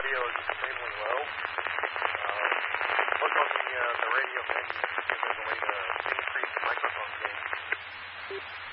audio is extremely low. Look on the radio menu to see if there's a way to increase the microphone gain.